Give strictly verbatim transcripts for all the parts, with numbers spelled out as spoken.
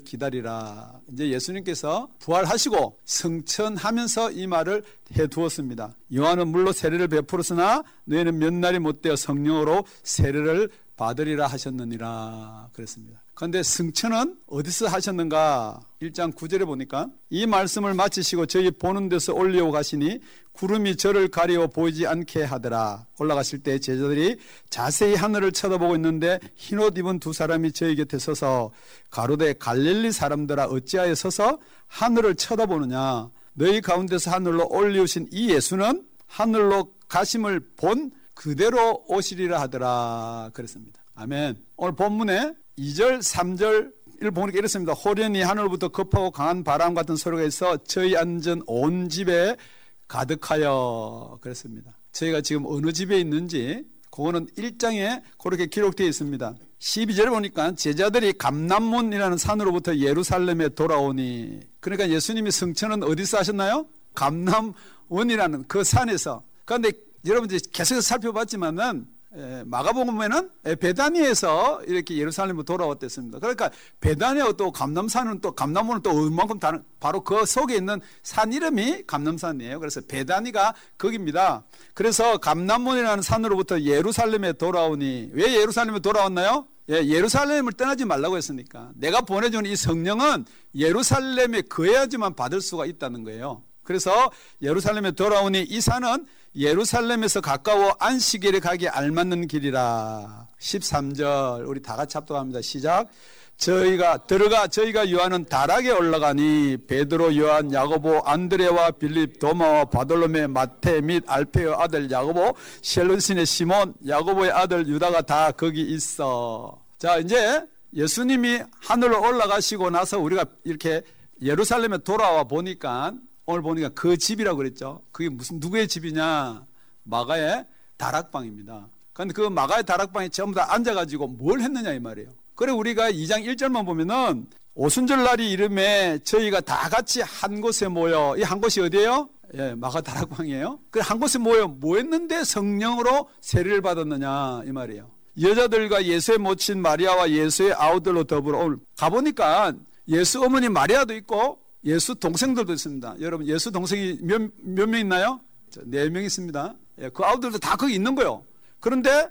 기다리라. 이제 예수님께서 부활하시고 승천하면서 이 말을 해두었습니다. 요한은 물로 세례를 베풀었으나 너희는 몇 날이 못되어 성령으로 세례를 받으리라 하셨느니라 그랬습니다. 그런데 승천은 어디서 하셨는가? 일 장 구 절에 보니까 이 말씀을 마치시고 저희 보는 데서 올리고 가시니 구름이 저를 가리워 보이지 않게 하더라. 올라가실 때 제자들이 자세히 하늘을 쳐다보고 있는데 흰옷 입은 두 사람이 저희 곁에 서서 가로되 갈릴리 사람들아 어찌하여 서서 하늘을 쳐다보느냐? 너희 가운데서 하늘로 올리우신 이 예수는 하늘로 가심을 본 그대로 오시리라 하더라 그랬습니다. 아멘. 오늘 본문에 이 절 삼 절을 보니까 이렇습니다. 호련히 하늘부터 급하고 강한 바람 같은 소리가 있어 저희 앉은 온 집에 가득하여 그랬습니다. 저희가 지금 어느 집에 있는지 그거는 일 장에 그렇게 기록되어 있습니다. 십이 절에 보니까 제자들이 감람문이라는 산으로부터 예루살렘에 돌아오니, 그러니까 예수님이 승천은 어디서 하셨나요? 감람원이라는 그 산에서. 그런데 여러분들이 계속 살펴봤지만은 마가복음에는 베다니에서 이렇게 예루살렘으로 돌아왔댔습니다. 그러니까 베다니와 또 감람산은 또 감람문은 또 얼만큼 다른, 바로 그 속에 있는 산 이름이 감람산이에요. 그래서 베다니가 거기입니다. 그래서 감람문이라는 산으로부터 예루살렘에 돌아오니, 왜 예루살렘에 돌아왔나요? 예, 예루살렘을 떠나지 말라고 했으니까. 내가 보내준 이 성령은 예루살렘에 거해야지만 받을 수가 있다는 거예요. 그래서 예루살렘에 돌아오니 이 산은 예루살렘에서 가까워 안식일에 가기 알맞는 길이라. 십삼 절 우리 다 같이 합독합니다. 시작. 저희가 들어가 저희가 요한은 다락에 올라가니 베드로, 요한, 야고보, 안드레와 빌립, 도마와 바돌로메, 마태 및 알페의 아들 야고보, 셀론신의 시몬, 야고보의 아들 유다가 다 거기 있어. 자, 이제 예수님이 하늘로 올라가시고 나서 우리가 이렇게 예루살렘에 돌아와 보니까, 오늘 보니까 그 집이라고 그랬죠. 그게 무슨 누구의 집이냐? 마가의 다락방입니다. 그런데 그 마가의 다락방에 전부 다 앉아가지고 뭘 했느냐 이 말이에요. 그래 우리가 이 장 일 절만 보면은 오순절날이 이름에 저희가 다 같이 한 곳에 모여, 이 한 곳이 어디예요? 예, 마가 다락방이에요. 그래 한 곳에 모여 뭐 했는데 성령으로 세례를 받았느냐 이 말이에요. 여자들과 예수의 모친 마리아와 예수의 아우들로 더불어 오늘 가보니까 예수 어머니 마리아도 있고 예수 동생들도 있습니다. 여러분 예수 동생이 몇, 몇 명 있나요? 네 명 있습니다. 예, 그 아우들도 다 거기 있는 거예요. 그런데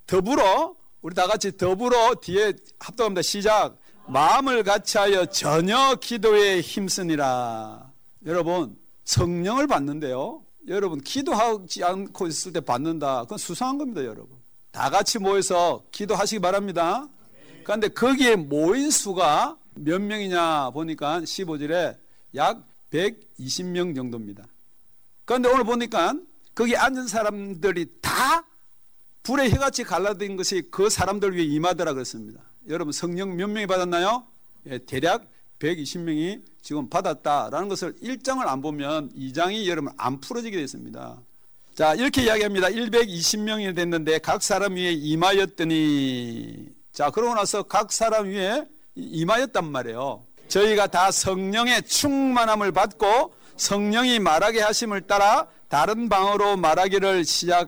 더불어 우리 다 같이 더불어 뒤에 합독합니다. 시작. 마음을 같이하여 전혀 기도에 힘쓰니라. 여러분 성령을 받는데요. 여러분 기도하지 않고 있을 때 받는다. 그건 수상한 겁니다. 여러분 다 같이 모여서 기도하시기 바랍니다. 그런데 거기에 모인 수가 몇 명이냐 보니까 십오 절에 약 백이십 명 정도입니다. 그런데 오늘 보니까 거기 앉은 사람들이 다 불의 혀같이 갈라진 것이 그 사람들 위에 임하더라 그랬습니다. 여러분 성령 몇 명이 받았나요? 예, 대략 백이십 명이 지금 받았다라는 것을 일 장을 안 보면 이 장이 여러분 안 풀어지게 되어 있습니다. 자, 이렇게 이야기합니다. 백이십 명이 됐는데 각 사람 위에 임하였더니, 자, 그러고 나서 각 사람 위에 임하였단 말이에요. 저희가 다 성령의 충만함을 받고 성령이 말하게 하심을 따라 다른 방어로 말하기를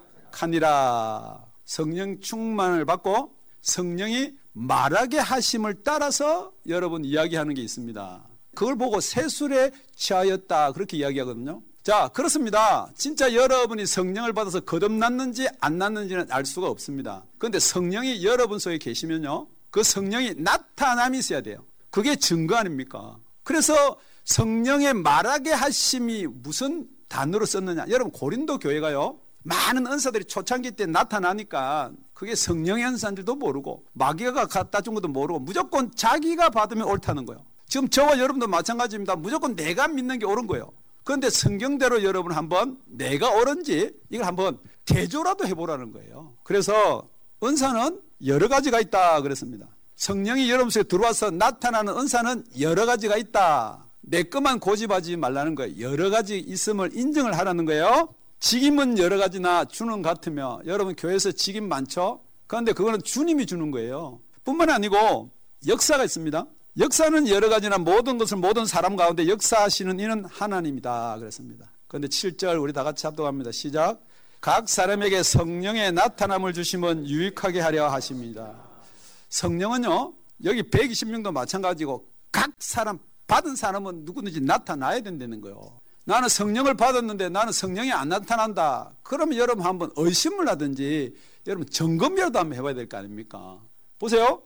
시작하니라. 성령 충만을 받고 성령이 말하게 하심을 따라서 여러분 이야기하는 게 있습니다. 그걸 보고 세술에 취하였다 그렇게 이야기하거든요. 자, 그렇습니다. 진짜 여러분이 성령을 받아서 거듭났는지 안 났는지는 알 수가 없습니다. 그런데 성령이 여러분 속에 계시면요, 그 성령이 나타남이 있어야 돼요. 그게 증거 아닙니까? 그래서 성령의 말하게 하심이 무슨 단어로 썼느냐. 여러분 고린도 교회가요, 많은 은사들이 초창기 때 나타나니까 그게 성령의 은사인 줄도 모르고 마귀가 갖다 준 것도 모르고 무조건 자기가 받으면 옳다는 거예요. 지금 저와 여러분도 마찬가지입니다. 무조건 내가 믿는 게 옳은 거예요. 그런데 성경대로 여러분 한번 내가 옳은지 이걸 한번 대조라도 해보라는 거예요. 그래서 은사는 여러 가지가 있다 그랬습니다. 성령이 여러분 속에 들어와서 나타나는 은사는 여러 가지가 있다. 내 것만 고집하지 말라는 거예요. 여러 가지 있음을 인정을 하라는 거예요. 직임은 여러 가지나 주는 같으며, 여러분 교회에서 직임 많죠? 그런데 그거는 주님이 주는 거예요. 뿐만 아니고 역사가 있습니다. 역사는 여러 가지나 모든 것을 모든 사람 가운데 역사하시는 이는 하나님이다 그랬습니다. 그런데 칠 절 우리 다 같이 합독합니다. 시작. 각 사람에게 성령의 나타남을 주시면 유익하게 하려 하십니다. 성령은요, 여기 백이십 명도 마찬가지고 각 사람 받은 사람은 누구든지 나타나야 된다는 거예요. 나는 성령을 받았는데 나는 성령이 안 나타난다. 그러면 여러분 한번 의심을 하든지 여러분 점검이라도 한번 해봐야 될 거 아닙니까? 보세요.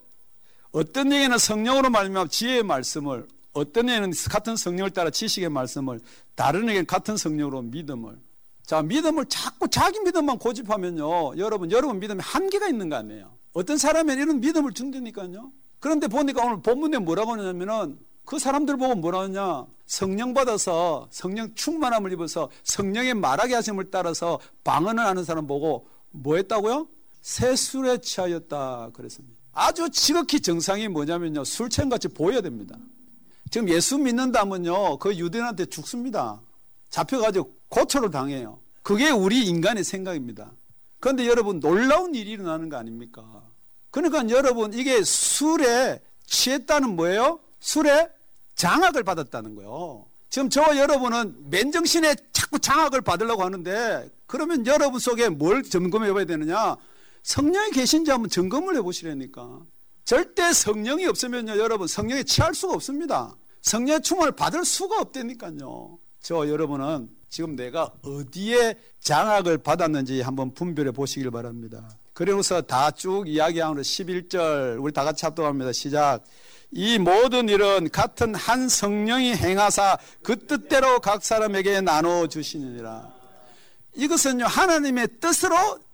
어떤 얘기는 성령으로 말미암아 지혜의 말씀을, 어떤 얘기는 같은 성령을 따라 지식의 말씀을, 다른 얘기는 같은 성령으로 믿음을. 자, 믿음을 자꾸 자기 믿음만 고집하면요, 여러분 여러분 믿음에 한계가 있는 거 아니에요. 어떤 사람은 이런 믿음을 준다니까요. 그런데 보니까 오늘 본문에 뭐라고 하냐면은 그 사람들 보고 뭐라 하냐, 성령 받아서 성령 충만함을 입어서 성령의 말하게 하심을 따라서 방언을 하는 사람 보고 뭐 했다고요? 새 술에 취하였다 그랬습니다. 아주 지극히 정상이 뭐냐면요, 술 취한같이 보여야 됩니다. 지금 예수 믿는다면요 그 유대인한테 죽습니다. 잡혀가지고 고초를 당해요. 그게 우리 인간의 생각입니다. 그런데 여러분 놀라운 일이 일어나는 거 아닙니까? 그러니까 여러분 이게 술에 취했다는 뭐예요? 술에 장악을 받았다는 거예요. 지금 저와 여러분은 맨정신에 자꾸 장악을 받으려고 하는데, 그러면 여러분 속에 뭘 점검해 봐야 되느냐? 성령이 계신지 한번 점검을 해 보시라니까. 절대 성령이 없으면요 여러분 성령에 취할 수가 없습니다. 성령의 충만을 받을 수가 없다니까요. 저와 여러분은 지금 내가 어디에 장악을 받았는지 한번 분별해 보시길 바랍니다. 그래서 다 쭉 이야기하는 십일 절 우리 다 같이 합독합니다. 시작. 이 모든 일은 같은 한 성령이 행하사 그 뜻대로 각 사람에게 나눠주시느니라. 이것은요 하나님의 뜻으로,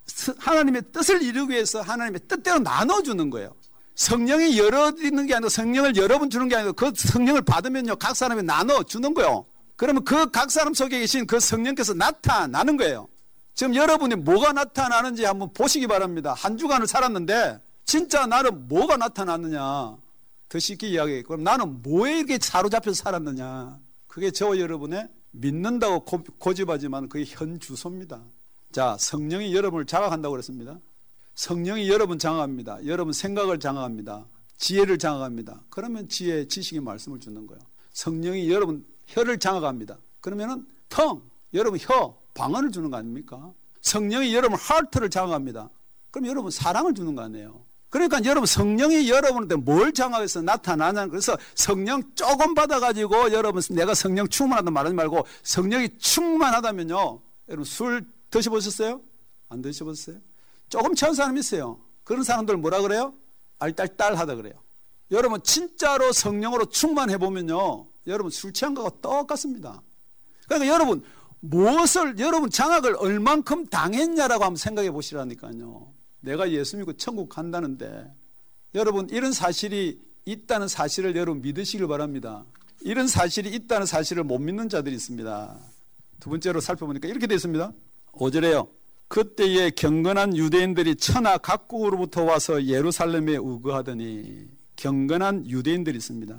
하나님의 뜻을 이루기 위해서 하나님의 뜻대로 나눠주는 거예요. 성령이 여러 있는 게 아니라 성령을 여러 번 주는 게 아니라 그 성령을 받으면요 각 사람이 나눠주는 거예요. 그러면 그 각 사람 속에 계신 그 성령께서 나타나는 거예요. 지금 여러분이 뭐가 나타나는지 한번 보시기 바랍니다. 한 주간을 살았는데 진짜 나는 뭐가 나타났느냐, 더 쉽게 이야기해. 그럼 나는 뭐에 이렇게 사로잡혀서 살았느냐, 그게 저와 여러분의 믿는다고 고, 고집하지만 그게 현 주소입니다. 자, 성령이 여러분을 장악한다고 그랬습니다. 성령이 여러분 장악합니다. 여러분 생각을 장악합니다. 지혜를 장악합니다. 그러면 지혜, 지식의 말씀을 주는 거예요. 성령이 여러분 혀를 장악합니다. 그러면은 텅, 여러분 혀, 방언을 주는 거 아닙니까? 성령이 여러분 하트를 장악합니다. 그럼 여러분 사랑을 주는 거 아니에요? 그러니까 여러분 성령이 여러분한테 뭘 장악해서 나타나냐. 그래서 성령 조금 받아가지고 여러분 내가 성령 충만하다 말하지 말고 성령이 충만하다면요, 여러분 술 드셔보셨어요? 안 드셔보셨어요? 조금 취한 사람이 있어요. 그런 사람들 뭐라 그래요? 알딸딸하다 그래요. 여러분 진짜로 성령으로 충만해보면요 여러분 술 취한 거하고 똑같습니다. 그러니까 여러분 무엇을, 여러분 장악을 얼만큼 당했냐라고 한번 생각해 보시라니까요. 내가 예수 믿고 천국 간다는데 여러분 이런 사실이 있다는 사실을 여러분 믿으시길 바랍니다. 이런 사실이 있다는 사실을 못 믿는 자들이 있습니다. 두 번째로 살펴보니까 이렇게 되어 있습니다. 오 절에요. 그때에 경건한 유대인들이 천하 각국으로부터 와서 예루살렘에 우거하더니. 경건한 유대인들이 있습니다.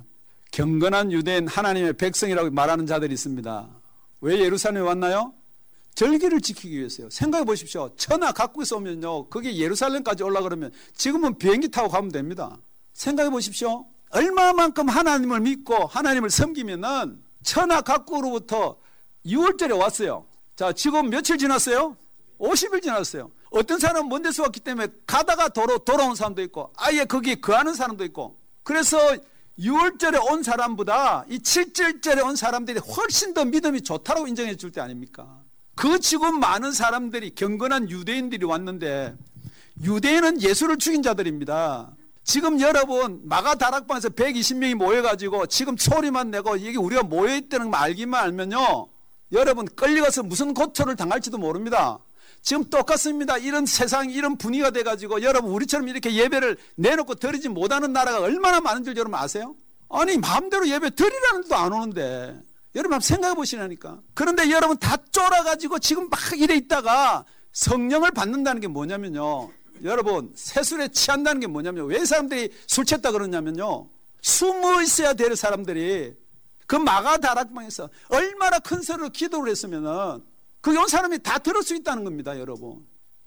경건한 유대인, 하나님의 백성이라고 말하는 자들이 있습니다. 왜 예루살렘에 왔나요? 절기를 지키기 위해서요. 생각해 보십시오. 천하 각국에서 오면요 거기 예루살렘까지 올라가려면 지금은 비행기 타고 가면 됩니다. 생각해 보십시오. 얼마만큼 하나님을 믿고 하나님을 섬기면은 천하 각국으로부터 유월절에 왔어요. 자, 지금 며칠 지났어요? 오십 일 지났어요. 어떤 사람은 먼 데서 왔기 때문에 가다가 도로, 돌아온 사람도 있고 아예 거기 거하는 사람도 있고, 그래서 유월절에 온 사람보다 이 칠절절에 온 사람들이 훨씬 더 믿음이 좋다고 인정해 줄 때 아닙니까? 그 지금 많은 사람들이 경건한 유대인들이 왔는데, 유대인은 예수를 죽인 자들입니다. 지금 여러분 마가 다락방에서 백이십 명이 모여가지고 지금 소리만 내고 이게 우리가 모여있다는 거 알기만 알면요 여러분 끌려가서 무슨 고초를 당할지도 모릅니다. 지금 똑같습니다. 이런 세상, 이런 분위기가 돼가지고 여러분 우리처럼 이렇게 예배를 내놓고 드리지 못하는 나라가 얼마나 많은 줄 여러분 아세요? 아니 마음대로 예배 드리라는 데도 안 오는데 여러분 한번 생각해 보시라니까. 그런데 여러분 다 쫄아가지고 지금 막 이래 있다가 성령을 받는다는 게 뭐냐면요, 여러분 새술에 취한다는 게 뭐냐면요, 왜 사람들이 술 취했다 그러냐면요, 숨어 있어야 될 사람들이 그 마가 다락방에서 얼마나 큰 소리로 기도를 했으면은 거기 온 사람이 다 들을 수 있다는 겁니다. 여러분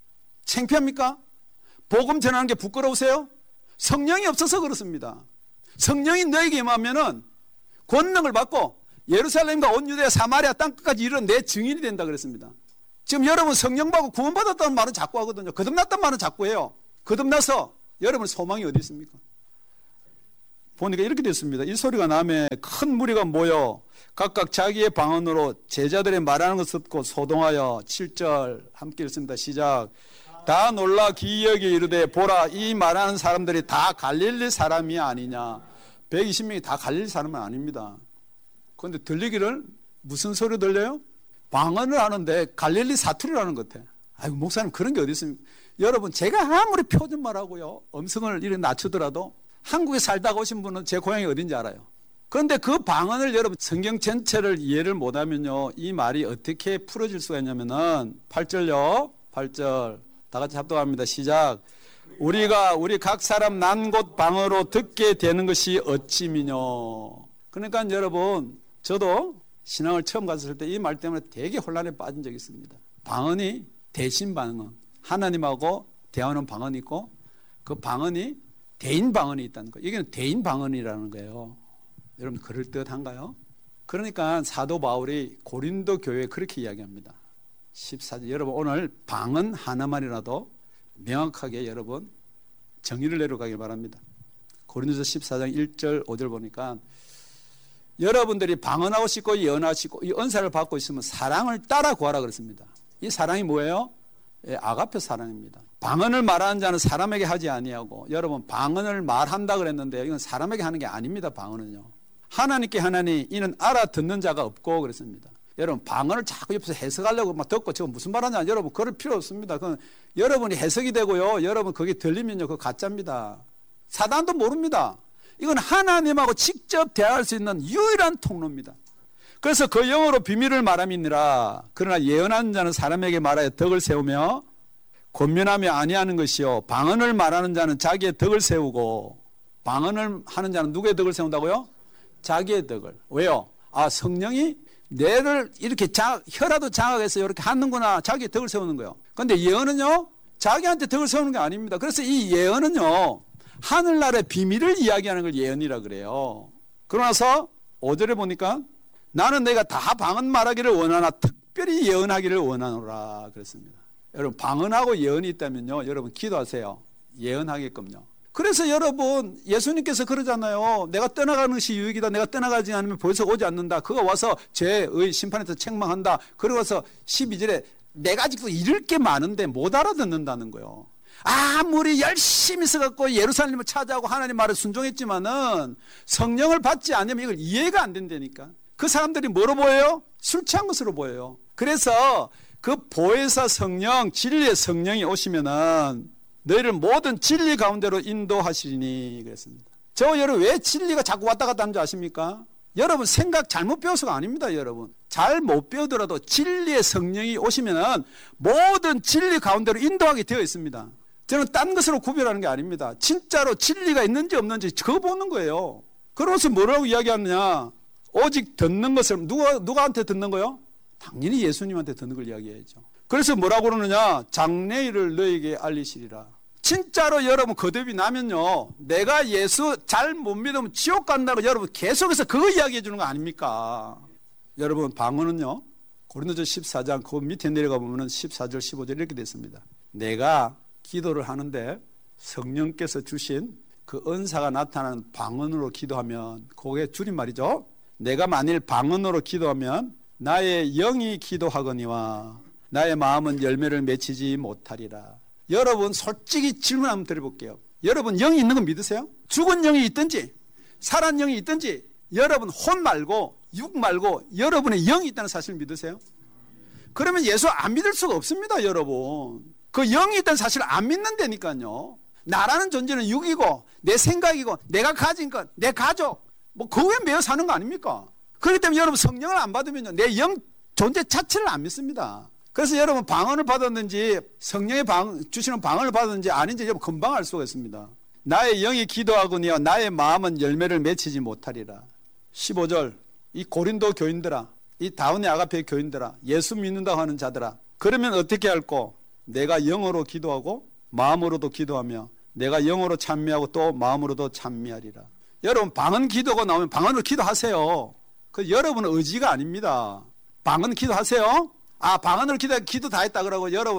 창피합니까? 복음 전하는 게 부끄러우세요? 성령이 없어서 그렇습니다. 성령이 너에게 임하면은 권능을 받고 예루살렘과 온 유대야 사마리아 땅끝까지 이르러 내 증인이 된다 그랬습니다. 지금 여러분 성령 받고 구원받았다는 말은 자꾸 하거든요. 거듭났다는 말은 자꾸 해요. 거듭나서 여러분 소망이 어디 있습니까? 보니까 이렇게 됐습니다. 이 소리가 나매 큰 무리가 모여 각각 자기의 방언으로 제자들의 말하는 것을 듣고 소동하여 칠 절 함께 읽습니다. 시작. 다 놀라 기이하게 이르되 보라 이 말하는 사람들이 다 갈릴리 사람이 아니냐. 백이십 명이 다 갈릴리 사람은 아닙니다. 그런데 들리기를 무슨 소리 들려요? 방언을 하는데 갈릴리 사투리라는 것 같아. 아이고 목사님 그런 게 어디 있습니까? 여러분 제가 아무리 표준말 하고요 음성을 이렇게 낮추더라도 한국에 살다가 오신 분은 제 고향이 어딘지 알아요. 그런데 그 방언을 여러분 성경 전체를 이해를 못하면요 이 말이 어떻게 풀어질 수가 있냐면은 팔 절요 팔 절 다 같이 합독합니다. 시작. 우리가 우리 각 사람 난 곳 방언으로 듣게 되는 것이 어찌미뇨. 그러니까 여러분 저도 신앙을 처음 갔을 때 이 말 때문에 되게 혼란에 빠진 적이 있습니다. 방언이 대신 방언, 하나님하고 대하는 방언이 있고 그 방언이 대인 방언이 있다는 거예요. 이게 대인 방언이라는 거예요. 여러분 그럴듯한가요? 그러니까 사도 바울이 고린도 교회에 그렇게 이야기합니다. 십사 절 여러분 오늘 방언 하나만이라도 명확하게 여러분 정의를 내려가길 바랍니다. 고린도서 십사 장 일 절 오 절 보니까 여러분들이 방언하고 싶고 예언하시고 이 은사를 받고 있으면 사랑을 따라 구하라 그랬습니다. 이 사랑이 뭐예요? 예, 아가페 사랑입니다. 방언을 말하는 자는 사람에게 하지 아니하고 여러분 방언을 말한다 그랬는데 이건 사람에게 하는 게 아닙니다. 방언은요. 하나님께 하나니 이는 알아듣는 자가 없고 그랬습니다. 여러분 방언을 자꾸 옆에서 해석하려고 막 듣고 저거 무슨 말하냐 여러분 그럴 필요 없습니다. 그건 여러분이 해석이 되고요. 여러분 그게 들리면요 그거 가짜입니다. 사단도 모릅니다. 이건 하나님하고 직접 대화할 수 있는 유일한 통로입니다. 그래서 그 영어로 비밀을 말함이니라. 그러나 예언하는 자는 사람에게 말하여 덕을 세우며 권면하며 아니하는 것이요 방언을 말하는 자는 자기의 덕을 세우고 방언을 하는 자는 누구의 덕을 세운다고요? 자기의 덕을. 왜요? 아 성령이 뇌를 이렇게 자, 혀라도 장악해서 이렇게 하는구나. 자기의 덕을 세우는 거예요. 그런데 예언은요 자기한테 덕을 세우는 게 아닙니다. 그래서 이 예언은요 하늘나라의 비밀을 이야기하는 걸 예언이라 그래요. 그러나서 오 절에 보니까 나는 내가 다 방언 말하기를 원하나 특별히 예언하기를 원하노라 그랬습니다. 여러분 방언하고 예언이 있다면요 여러분 기도하세요. 예언하게끔요. 그래서 여러분 예수님께서 그러잖아요. 내가 떠나가는 것이 유익이다. 내가 떠나가지 않으면 벌써 오지 않는다. 그가 와서 죄의 심판에서 책망한다. 그러고서 십이 절에 내가 아직도 잃을 게 많은데 못 알아듣는다는 거예요. 아무리 열심히 써갖고 예루살렘을 찾아오고 하나님 말에 순종했지만은 성령을 받지 않으면 이걸 이해가 안 된다니까. 그 사람들이 뭐로 보여요? 술 취한 것으로 보여요. 그래서 그 보혜사 성령, 진리의 성령이 오시면은 너희를 모든 진리 가운데로 인도하시리니 그랬습니다. 저 여러분 왜 진리가 자꾸 왔다 갔다 하는 줄 아십니까? 여러분 생각 잘못 배워서가 아닙니다. 여러분 잘 못 배우더라도 진리의 성령이 오시면은 모든 진리 가운데로 인도하게 되어 있습니다. 저는 딴 것으로 구별하는 게 아닙니다. 진짜로 진리가 있는지 없는지 그거 보는 거예요. 그러면서 뭐라고 이야기하느냐? 오직 듣는 것을 누가 누가한테 듣는 거요? 당연히 예수님한테 듣는 걸 이야기해야죠. 그래서 뭐라고 그러느냐? 장래일을 너에게 알리시리라. 진짜로 여러분 거듭이 나면요 내가 예수 잘 못 믿으면 지옥 간다고 여러분 계속해서 그거 이야기해 주는 거 아닙니까? 여러분 방언은요 고린도서 십사 장 그 밑에 내려가 보면 십사 절 십오 절 이렇게 됐습니다. 내가 기도를 하는데 성령께서 주신 그 은사가 나타나는 방언으로 기도하면 그게 줄임말이죠. 내가 만일 방언으로 기도하면 나의 영이 기도하거니와 나의 마음은 열매를 맺히지 못하리라. 여러분 솔직히 질문 한번 드려볼게요. 여러분 영이 있는 거 믿으세요? 죽은 영이 있든지 살아난 영이 있든지 여러분 혼 말고 육 말고 여러분의 영이 있다는 사실 믿으세요? 그러면 예수 안 믿을 수가 없습니다. 여러분 그 영이 있다는 사실을 안 믿는다니까요. 나라는 존재는 육이고 내 생각이고 내가 가진 것, 내 가족 뭐 그거에 매여 사는 거 아닙니까? 그렇기 때문에 여러분 성령을 안 받으면 내 영 존재 자체를 안 믿습니다. 그래서 여러분 방언을 받았는지 성령의 방, 주시는 방언을 받았는지 아닌지 여러분 금방 알 수가 있습니다. 나의 영이 기도하거니와 나의 마음은 열매를 맺히지 못하리라. 십오 절 이 고린도 교인들아 이 다운의 아가페 교인들아 예수 믿는다고 하는 자들아 그러면 어떻게 할꼬? 내가 영어로 기도하고 마음으로도 기도하며 내가 영어로 찬미하고 또 마음으로도 찬미하리라. 여러분 방언 기도가 나오면 방언으로 기도하세요. 그 여러분은 의지가 아닙니다. 방언 기도하세요. 아 방언으로 기도 기도 다 했다 그러고 여러분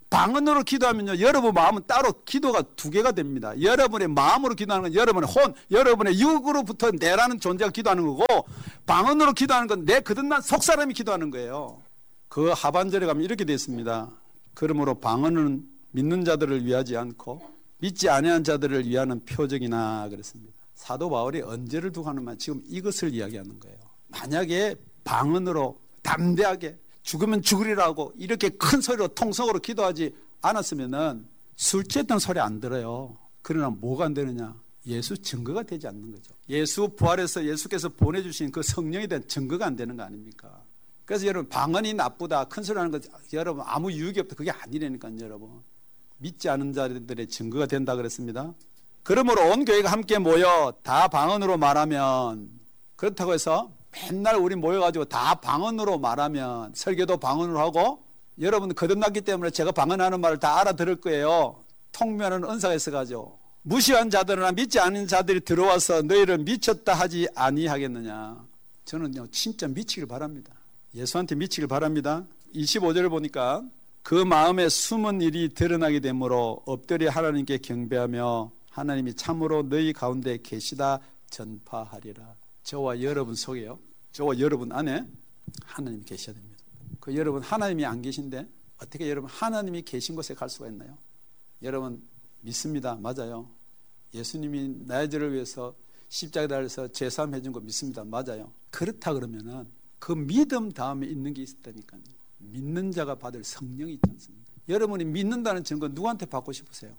방언으로 기도하면요, 여러분 마음은 따로 기도가 두 개가 됩니다. 여러분의 마음으로 기도하는 건 여러분의 혼, 여러분의 육으로부터 내라는 존재가 기도하는 거고, 방언으로 기도하는 건 내 거듭난 속사람이 기도하는 거예요. 그 하반절에 가면 이렇게 되어 있습니다. 그러므로 방언은 믿는 자들을 위하지 않고 믿지 아니한 자들을 위하는 표적이나 그랬습니다. 사도 바울이 언제를 두고 하는 말, 지금 이것을 이야기하는 거예요. 만약에 방언으로 담대하게 죽으면 죽으리라고 이렇게 큰 소리로 통성으로 기도하지 않았으면은 술 취했다는 소리 안 들어요. 그러나 뭐가 안 되느냐? 예수 증거가 되지 않는 거죠. 예수 부활해서 예수께서 보내주신 그 성령에 대한 증거가 안 되는 거 아닙니까? 그래서 여러분 방언이 나쁘다, 큰 소리 하는 거 여러분 아무 유익이 없다, 그게 아니라니까요. 여러분 믿지 않은 자들의 증거가 된다 그랬습니다. 그러므로 온 교회가 함께 모여 다 방언으로 말하면, 그렇다고 해서 맨날 우리 모여가지고 다 방언으로 말하면, 설교도 방언으로 하고, 여러분 거듭났기 때문에 제가 방언하는 말을 다 알아들을 거예요. 통면하는 은사가 있어가지고 무시한 자들이나 믿지 않은 자들이 들어와서 너희를 미쳤다 하지 아니하겠느냐. 저는요 진짜 미치길 바랍니다. 예수한테 미치길 바랍니다. 이십오 절을 보니까 그 마음에 숨은 일이 드러나게 되므로 엎드려 하나님께 경배하며 하나님이 참으로 너희 가운데 계시다 전파하리라. 저와 여러분 속에요, 저와 여러분 안에 하나님이 계셔야 됩니다. 그 여러분 하나님이 안 계신데 어떻게 여러분 하나님이 계신 곳에 갈 수가 있나요? 여러분 믿습니다. 맞아요. 예수님이 나의 죄를 위해서 십자가에 달려서 제사함 해준 거 믿습니다. 맞아요. 그렇다 그러면은 그 믿음 다음에 있는 게 있다니까요. 믿는 자가 받을 성령이 있지 않습니까? 여러분이 믿는다는 증거 누구한테 받고 싶으세요?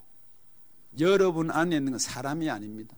여러분 안에 있는 건 사람이 아닙니다.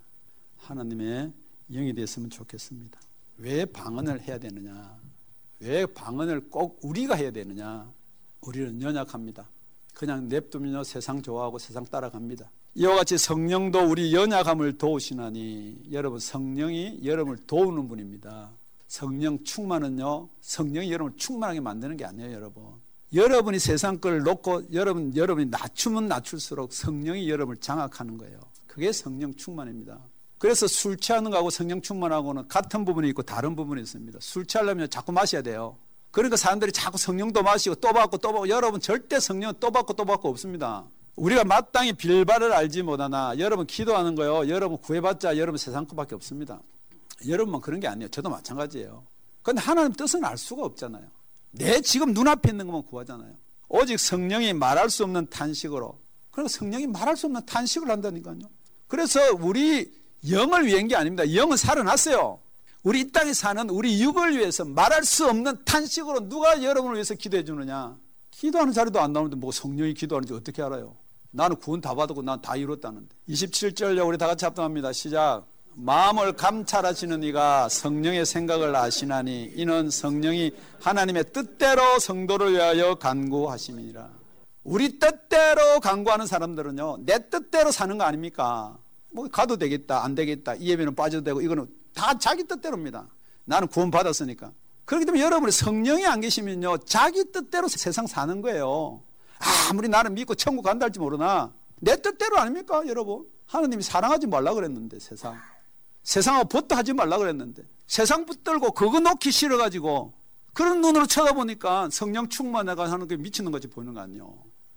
하나님의 영이 됐으면 좋겠습니다. 왜 방언을 해야 되느냐? 왜 방언을 꼭 우리가 해야 되느냐? 우리는 연약합니다. 그냥 냅두면요 세상 좋아하고 세상 따라갑니다. 이와 같이 성령도 우리 연약함을 도우시나니, 여러분 성령이 여러분을 도우는 분입니다. 성령 충만은요, 성령이 여러분을 충만하게 만드는 게 아니에요. 여러분 여러분이 세상 걸 놓고 여러분, 여러분이 낮추면 낮출수록 성령이 여러분을 장악하는 거예요. 그게 성령 충만입니다. 그래서 술 취하는 거하고 성령 충만하고는 같은 부분이 있고 다른 부분이 있습니다. 술 취하려면 자꾸 마셔야 돼요. 그러니까 사람들이 자꾸 성령도 마시고 또 받고 또 받고, 여러분 절대 성령은 또 받고 또 받고 없습니다. 우리가 마땅히 빌바를 알지 못하나, 여러분 기도하는 거요, 여러분 구해봤자 여러분 세상 것밖에 없습니다. 여러분만 그런 게 아니에요. 저도 마찬가지예요. 그런데 하나님 뜻은 알 수가 없잖아요. 내 지금 눈앞에 있는 것만 구하잖아요. 오직 성령이 말할 수 없는 탄식으로, 그러니까 성령이 말할 수 없는 탄식을 한다니까요. 그래서 우리 영을 위한 게 아닙니다. 영은 살아났어요. 우리 이 땅에 사는 우리 육을 위해서 말할 수 없는 탄식으로 누가 여러분을 위해서 기도해 주느냐? 기도하는 자리도 안 나오는데 뭐 성령이 기도하는지 어떻게 알아요? 나는 구원 다 받았고 난 다 이뤘다는데. 이십칠 절요 우리 다 같이 합동합니다. 시작. 마음을 감찰하시는 이가 성령의 생각을 아시나니 이는 성령이 하나님의 뜻대로 성도를 위하여 간구하심이니라. 우리 뜻대로 간구하는 사람들은요 내 뜻대로 사는 거 아닙니까? 뭐 가도 되겠다 안 되겠다, 이 예배는 빠져도 되고, 이거는 다 자기 뜻대로입니다. 나는 구원 받았으니까. 그렇기 때문에 여러분이 성령이 안 계시면요 자기 뜻대로 세상 사는 거예요. 아무리 나는 믿고 천국 간다 할지 모르나 내 뜻대로 아닙니까? 여러분 하나님이 사랑하지 말라 그랬는데, 세상 세상하고 벗도 하지 말라 그랬는데 세상 붙들고 그거 놓기 싫어가지고 그런 눈으로 쳐다보니까 성령 충만해가 하는 게 미치는 것이 보이는 거 아니에요.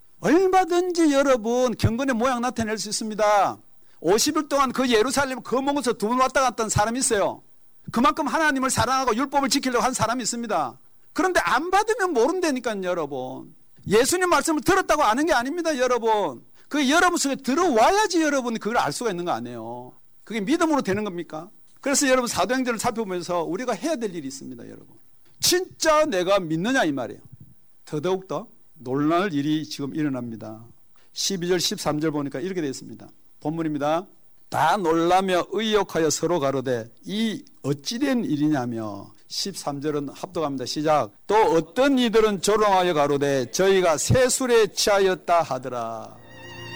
얼마든지 여러분 경건의 모양 나타낼 수 있습니다. 오십 일 동안 그 예루살렘 그 먼곳에서 두 번 왔다 갔다 한 사람이 있어요. 그만큼 하나님을 사랑하고 율법을 지키려고 한 사람이 있습니다. 그런데 안 받으면 모른다니까요. 여러분 예수님 말씀을 들었다고 아는 게 아닙니다. 여러분 그 여러분 속에 들어와야지 여러분이 그걸 알 수가 있는 거 아니에요. 그게 믿음으로 되는 겁니까? 그래서 여러분 사도행전을 살펴보면서 우리가 해야 될 일이 있습니다. 여러분 진짜 내가 믿느냐 이 말이에요. 더더욱더 놀랄 일이 지금 일어납니다. 십이 절 십삼 절 보니까 이렇게 되어 있습니다. 본문입니다. 다 놀라며 의욕하여 서로 가로되 이 어찌된 일이냐며. 십삼 절은 합독합니다. 시작. 또 어떤 이들은 조롱하여 가로되 저희가 새술에 취하였다 하더라.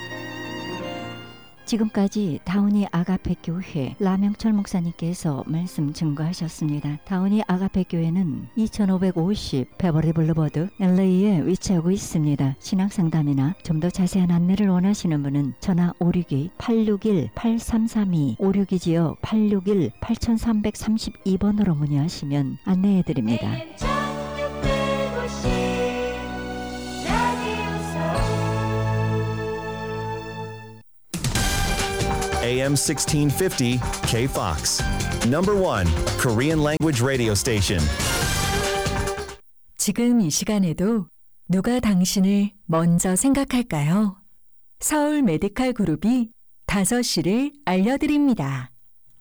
지금까지 다운이 아가페 교회 라명철 목사님께서 말씀 증거하셨습니다. 다운이 아가페 교회는 이천오백오십 베버리 블루버드 엘에이에 위치하고 있습니다. 신앙상담이나 좀 더 자세한 안내를 원하시는 분은 전화 오육이 팔육일 팔삼삼이 오육이지요. 팔육일 팔삼삼삼이 번으로 문의하시면 안내해드립니다. 에이엠 sixteen fifty K-Fox. Number one Korean language radio station. 지금 이 시간에도 누가 당신을 먼저 생각할까요? 서울 메디칼 그룹이 다섯 시를 알려드립니다.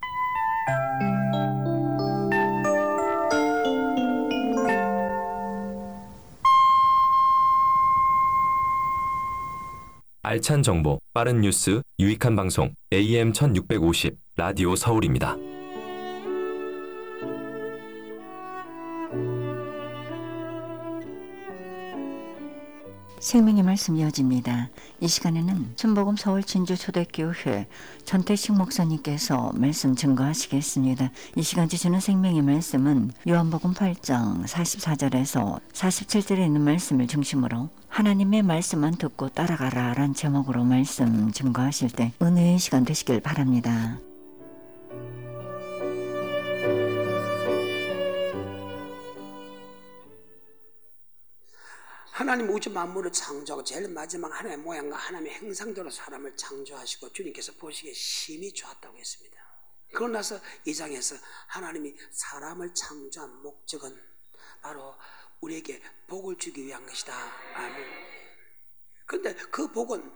알찬 정보, 빠른 뉴스, 유익한 방송 에이엠 천육백오십 라디오 서울입니다. 생명의 말씀 이어집니다. 이 시간에는 천복음 서울 진주초대교회 전태식 목사님께서 말씀 증거하시겠습니다. 이 시간 주시는 생명의 말씀은 요한복음 팔 장 사십사 절에서 사십칠 절에 있는 말씀을 중심으로 하나님의 말씀만 듣고 따라가라 라는 제목으로 말씀 증거하실 때 은혜의 시간 되시길 바랍니다. 하나님 우주 만물을 창조하고 제일 마지막 하나님의 모양과 하나님의 형상대로 사람을 창조하시고 주님께서 보시기에 심히 좋았다고 했습니다. 그러고 나서 이 장에서 하나님이 사람을 창조한 목적은 바로 우리에게 복을 주기 위한 것이다. 아멘. 그런데 그 복은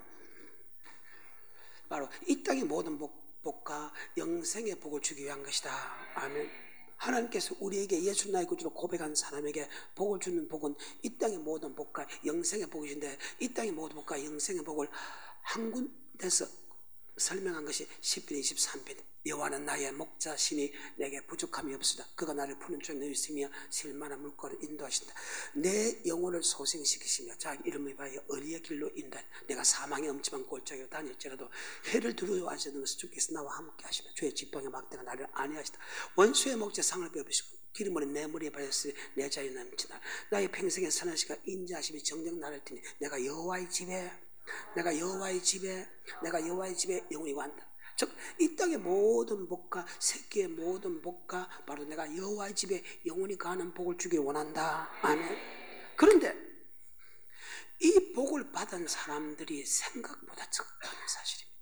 바로 이 땅의 모든 복, 복과 영생의 복을 주기 위한 것이다. 아멘. 하나님께서 우리에게 예수 나의 구주로 고백한 사람에게 복을 주는 복은 이 땅의 모든 복과 영생의 복이신데, 이 땅의 모든 복과 영생의 복을 한 군데서 설명한 것이 십 편 이십삼 편. 여호와는 나의 목자시니 내게 부족함이 없으다. 그가 나를 푸른 쪽에 누이시며 실만한 물가로 인도하신다. 내 영혼을 소생시키시며 자기 이름을 위하여 의리의 길로 인도하신다. 내가 사망의 엄침한 골짜기로 다닐지라도 해를 두려워하지 않는 것을 주께서 나와 함께 하시며 주의 지팡이 막대가 나를 안위하시다. 원수의 목재 상을 베어주시고 기름으로 내 머리에 발렸으니 내 자유 넘치다. 나의 평생의 선한 시가 인자하심이 정녕 나를 뜨니 내가 여호와의 집에 내가 여호와의 집에 내가 여호와의 집에 영원히 간다. 즉 이 땅의 모든 복과 새끼의 모든 복과 바로 내가 여호와의 집에 영원히 가는 복을 주길 원한다. 아멘. 그런데 이 복을 받은 사람들이 생각보다 적다는 사실입니다.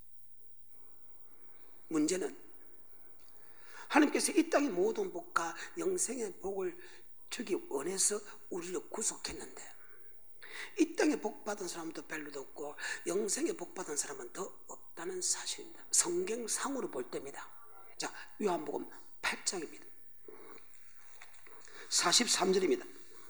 문제는 하나님께서 이 땅의 모든 복과 영생의 복을 주기 원해서 우리를 구속했는데 이 땅에 복 받은 사람도 별로도 없고 영생에 복 받은 사람은 더 없다는 사실입니다. 성경상으로 볼 때입니다. 자, 요한복음 팔 장입니다. 사십삼 절입니다.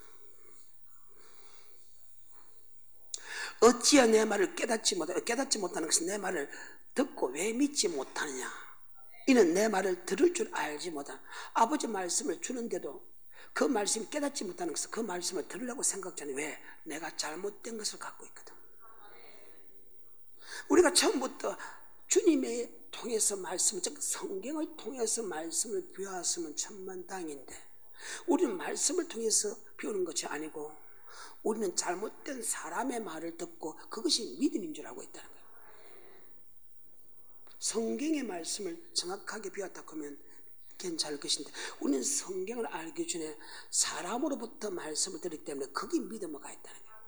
어찌야 내 말을 깨닫지 못하 깨닫지 못하는 것은 내 말을 듣고 왜 믿지 못하느냐. 이는 내 말을 들을 줄 알지 못하는 아버지 말씀을 주는데도 그 말씀이 깨닫지 못하는 것은 그 말씀을 들으려고 생각하니 왜? 내가 잘못된 것을 갖고 있거든. 우리가 처음부터 주님의 통해서 말씀, 즉 성경을 통해서 말씀을 배웠으면 천만다행인데 우리는 말씀을 통해서 배우는 것이 아니고 우리는 잘못된 사람의 말을 듣고 그것이 믿음인 줄 알고 있다는 거예요. 성경의 말씀을 정확하게 배웠다 하면 괜찮을 것인데 우리는 성경을 알기 전에 사람으로부터 말씀을 들었기 때문에 거기 믿음을 있다는 거예요.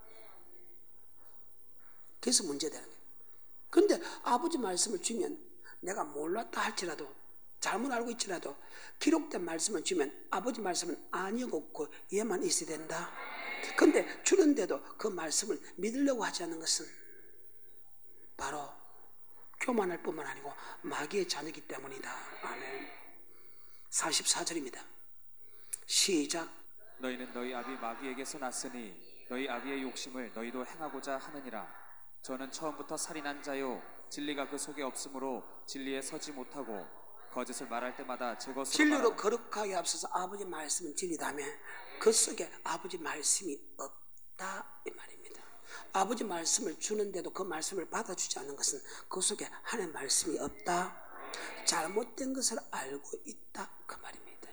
그래서 문제되는 거예요. 그런데 아버지 말씀을 주면 내가 몰랐다 할지라도 잘못 알고 있지라도 기록된 말씀을 주면 아버지 말씀은 아니고 없고 얘만 있어야 된다. 그런데 주는데도 그 말씀을 믿으려고 하지 않는 것은 바로 교만할 뿐만 아니고 마귀의 자녀이기 때문이다. 아멘. 사십사 절입니다. 시작. 너희는 너희 아비 마귀에게서 났으니 너희 아비의 욕심을 너희도 행하고자 하느니라. 저는 처음부터 살인한 자요 진리가 그 속에 없으므로 진리에 서지 못하고 거짓을 말할 때마다 제 것으로 진리로 말하고 거룩하게 앞서서 아버지 말씀은 진리다며 그 속에 아버지 말씀이 없다 이 말입니다. 아버지 말씀을 주는데도 그 말씀을 받아주지 않는 것은 그 속에 하나님의 말씀이 없다, 잘못된 것을 알고 있다 그 말입니다.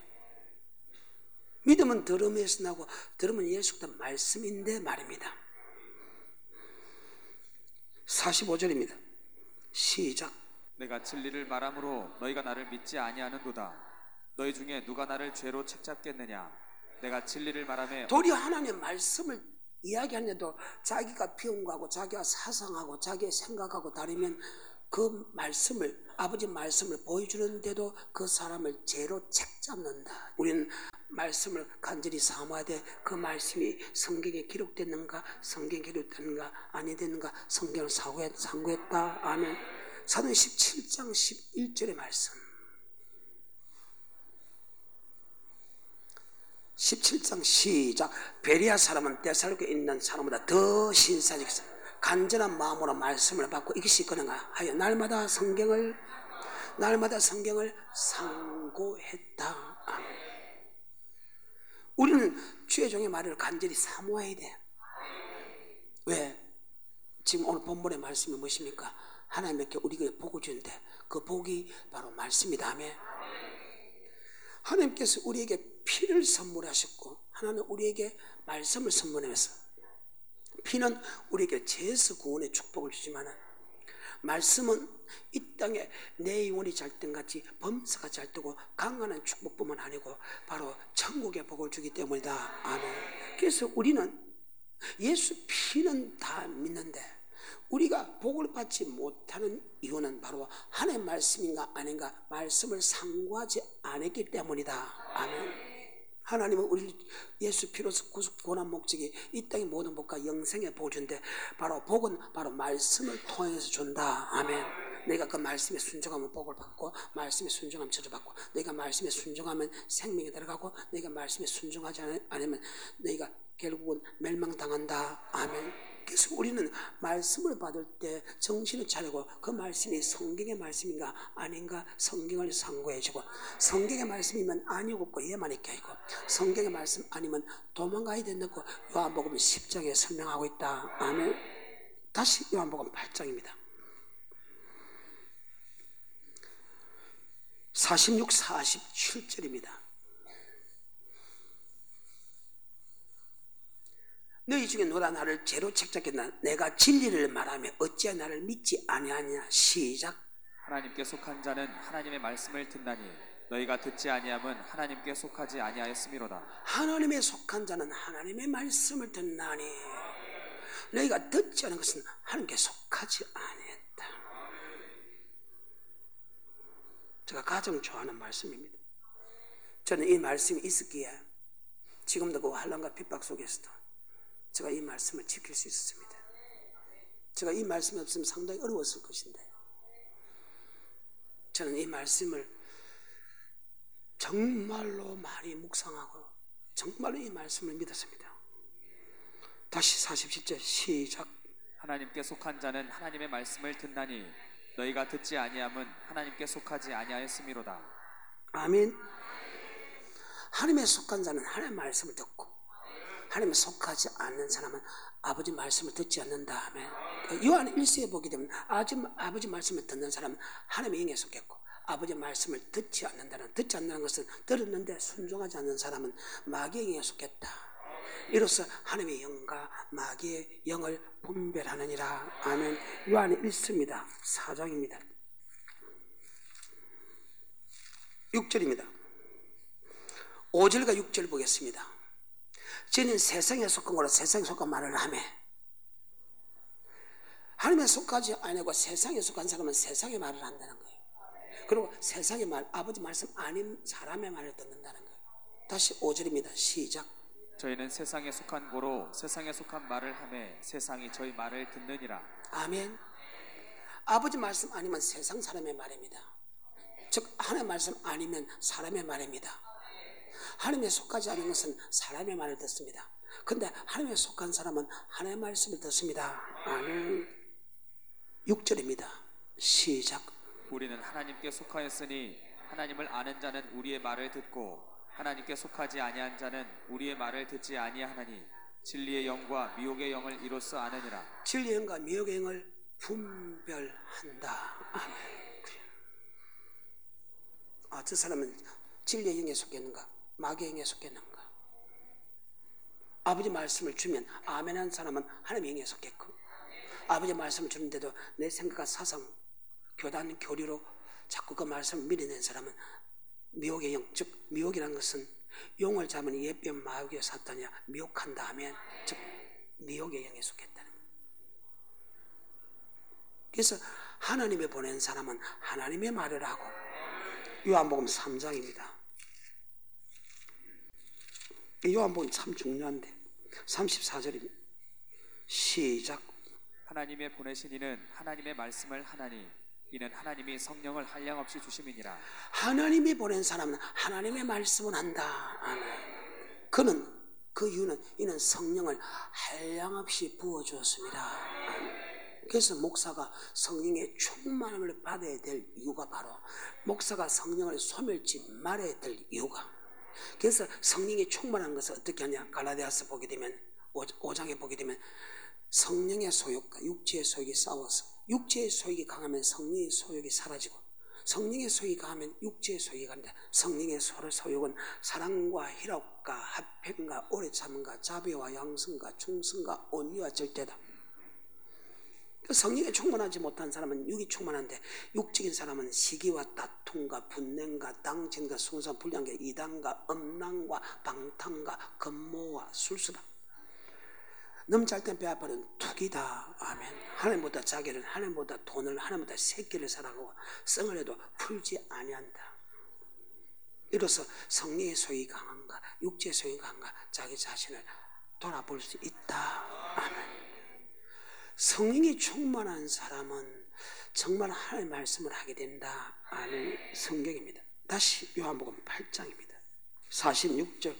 믿음은 들음에서 나고 들음은 예수 그리스도 말씀인데 말입니다. 사십오 절입니다. 시작. 내가 진리를 말함으로 너희가 나를 믿지 아니하는도다. 너희 중에 누가 나를 죄로 책잡겠느냐. 내가 진리를 말하며 도리어 하나님의 말씀을 이야기하는데도 자기가 비운 거하고 자기가 사상하고 자기의 생각하고 다르면 그 말씀을 아버지 말씀을 보여주는데도 그 사람을 죄로 책잡는다. 우리는 말씀을 간절히 사모해야 돼. 그 말씀이 성경에 기록됐는가, 성경에 기록됐는가, 아니 됐는가, 성경을 상고했다. 아멘. 사도행 십칠 장 십일 절의 말씀. 십칠 장 시작. 베레아 사람은 데살로니가에 있는 사람보다 더 신사적이었어. 간절한 마음으로 말씀을 받고 이것이 그런가 하여 날마다 성경을 날마다 성경을 상고했다. 아멘. 우리는 주의 종의 말을 간절히 사모해야 돼. 왜? 지금 오늘 본문의 말씀이 무엇입니까? 하나님께 우리에게 복을 주는데 그 복이 바로 말씀이다. 아멘. 하나님께서 우리에게 피를 선물하셨고 하나는 우리에게 말씀을 선물하면서, 피는 우리에게 죄에서 구원의 축복을 주지만 말씀은 이 땅에 내 영혼이 잘 땐 같이 범사가 잘 되고 강건한 축복뿐만 아니고 바로 천국의 복을 주기 때문이다. 아멘. 그래서 우리는 예수 피는 다 믿는데 우리가 복을 받지 못하는 이유는 바로 하나님의 말씀인가 아닌가, 말씀을 상고하지 않았기 때문이다. 아멘. 하나님은 우리 예수 피로서 구속 구원한 목적이 이 땅의 모든 복과 영생의 복을 준대. 바로 복은 바로 말씀을 통해서 준다. 아멘. 내가 그 말씀에 순종하면 복을 받고, 말씀에 순종하면 저주받고, 내가 말씀에 순종하면 생명에 들어가고, 내가 말씀에 순종하지 않으면 내가 결국은 멸망당한다. 아멘. 그래서 우리는 말씀을 받을 때 정신을 차리고 그 말씀이 성경의 말씀인가 아닌가 성경을 상고해주고, 성경의 말씀이면 아니고 없고 예만 있게 하고, 성경의 말씀 아니면 도망가야 된다고 요한복음 십 장에 설명하고 있다. 아멘. 다시 요한복음 팔 장입니다. 사십육, 사십칠 절입니다. 너희 중에 누가 나를 죄로 책잡겠나? 내가 진리를 말하며 어찌하여 나를 믿지 아니하냐? 시작. 하나님께 속한 자는 하나님의 말씀을 듣나니 너희가 듣지 아니함은 하나님께 속하지 아니하였음이로다. 하나님에 속한 자는 하나님의 말씀을 듣나니 너희가 듣지 않은 것은 하나님께 속하지 아니했다. 제가 가장 좋아하는 말씀입니다. 저는 이 말씀이 있었기에 지금도 그 환난과 핍박 속에서도 제가 이 말씀을 지킬 수 있었습니다. 제가 이 말씀이 없으면 상당히 어려웠을 것인데 저는 이 말씀을 정말로 많이 묵상하고 정말로 이 말씀을 믿었습니다. 다시 사십칠 절 시작. 하나님께 속한 자는 하나님의 말씀을 듣나니 너희가 듣지 아니함은 하나님께 속하지 아니하였음이로다. 아멘. 하나님에 속한 자는 하나님의 말씀을 듣고 하나님에 속하지 않는 사람은 아버지 말씀을 듣지 않는다. 아멘. 요한 일 서에 보게 되면 아버지 말씀을 듣는 사람은 하나님의 영에 속했고, 아버지 말씀을 듣지 않는다는, 듣지 않는다는 것은 들었는데 순종하지 않는 사람은 마귀의 영에 속했다. 이로써 하나님의 영과 마귀의 영을 분별하느니라. 아멘. 요한 일 서입니다. 사 장입니다. 육 절입니다. 오 절과 육 절 보겠습니다. 저는 세상에 속한 거로 세상에 속한 말을 하며, 하나님에 속하지 아니고 세상에 속한 사람은 세상의 말을 한다는 거예요. 그리고 세상의 말, 아버지 말씀 아닌 사람의 말을 듣는다는 거예요. 다시 오 절입니다. 시작. 저희는 세상에 속한 고로 세상에 속한 말을 하며 세상이 저희 말을 듣느니라. 아멘. 아버지 말씀 아니면 세상 사람의 말입니다. 즉 하나님의 말씀 아니면 사람의 말입니다. 하나님에 속하지 않은 것은 사람의 말을 듣습니다. 그런데 하나님에 속한 사람은 하나님의 말씀을 듣습니다. 아멘. 육 절입니다. 시작. 우리는 하나님께 속하였으니 하나님을 아는 자는 우리의 말을 듣고 하나님께 속하지 아니한 자는 우리의 말을 듣지 아니하나니 진리의 영과 미혹의 영을 이로써 아느니라. 진리의 영과 미혹의 영을 분별한다. 아멘. 아, 저 사람은 진리의 영에 속했는가 마귀의 영에 속했는가? 아버지 말씀을 주면 아멘한 사람은 하나님의 영에 속했고, 아버지 말씀을 주는데도 내 생각과 사상, 교단, 교리로 자꾸 그 말씀을 밀어낸 사람은 미혹의 영, 즉 미혹이라는 것은 용을 잡은 예병 마귀의 사탄이야 미혹한다 하면 즉 미혹의 영에 속했다는 거예요. 그래서 하나님이 보낸 사람은 하나님의 말을 하고. 요한복음 삼 장입니다. 요한복음 참 중요한데 삼십사 절입니다. 시작. 하나님의 보내신 이는 하나님의 말씀을 하나니 이는 하나님이 성령을 한량없이 주심이니라. 하나님이 보낸 사람은 하나님의 말씀을 한다. 아멘. 그는 그 이유는 이는 성령을 한량없이 부어주었습니다. 아멘. 그래서 목사가 성령의 충만함을 받아야 될 이유가 바로 목사가 성령을 소멸치 말아야 될 이유가. 그래서 성령이 충만한 것을 어떻게 하냐? 갈라디아서 보게 되면 오 장에 보게 되면 성령의 소욕과 육체의 소욕이 싸워서 육체의 소욕이 강하면 성령의 소욕이 사라지고 성령의 소욕이 강하면 육체의 소욕이 간다. 성령의 소욕은 사랑과 희락과 화평과 오래 참음과 자비와 양성과 충성과 온유와 절제다. 성령에 충만하지 못한 사람은 육이 충만한데 육적인 사람은 시기와 다툼과 분냉과 당진과 순수한 불량과 이단과 음란과 방탕과 건모와 술수다. 넘잘 땐 배아파는 투기다. 아멘. 하나님보다 자기를, 하나님보다 돈을, 하나님보다 새끼를 사랑하고 성을 해도 풀지 아니한다. 이로써 성령의 소욕이 강한가 육체의 소욕이 강한가 자기 자신을 돌아볼 수 있다. 아멘. 성령이 충만한 사람은 정말 하나님의 말씀을 하게 된다. 아멘. 성경입니다. 다시 요한복음 팔 장입니다. 사십육 절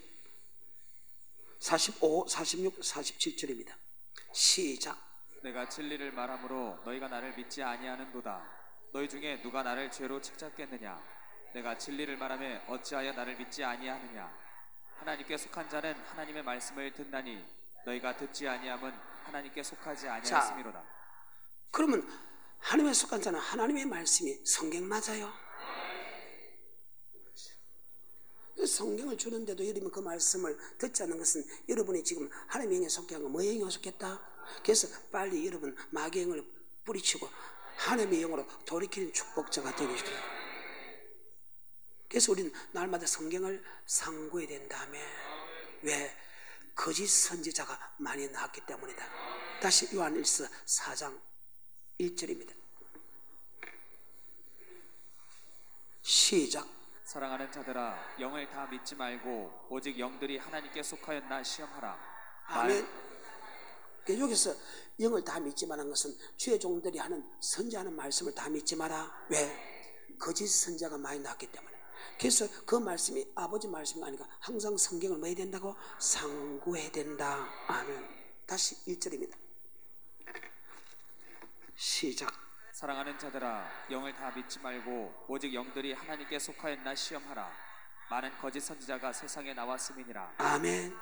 사십오, 사십육, 사십칠 절입니다. 시작. 내가 진리를 말함으로 너희가 나를 믿지 아니하는도다. 너희 중에 누가 나를 죄로 책잡겠느냐? 내가 진리를 말하며 어찌하여 나를 믿지 아니하느냐? 하나님께 속한 자는 하나님의 말씀을 듣나니 너희가 듣지 아니함은 하나님께 속하지 아니하였음이로다. 그러면 하나님의 속한 자는 하나님의 말씀이 성경 맞아요? 성경을 주는데도 여러분이 그 말씀을 듣지 않는 것은 여러분이 지금 하나님의 영에 속해 한 건 뭐의 영에 속했다? 그래서 빨리 여러분 마귀의 영을 뿌리치고 하나님의 영으로 돌이키는 축복자가 되고 싶어요. 그래서 우리는 날마다 성경을 상고해야 된다며. 왜? 거짓 선지자가 많이 나왔기 때문이다. 다시 요한일서 사 장 일 절입니다. 시작. 사랑하는 자들아 영을 다 믿지 말고 오직 영들이 하나님께 속하였나 시험하라. 아멘. 여기서 영을 다 믿지 말라는 것은 주의 종들이 하는 선지하는 말씀을 다 믿지 마라. 왜? 거짓 선지자가 많이 나왔기 때문에. 그래서 그 말씀이 아버지 말씀이 아니라 항상 성경을 뭐 해야 된다고? 상고해야 된다. 아멘. 다시 일 절입니다. 시작. 사랑하는 자들아 영을 다 믿지 말고 오직 영들이 하나님께 속하였나 시험하라. 많은 거짓 선지자가 세상에 나왔음이니라. 아멘.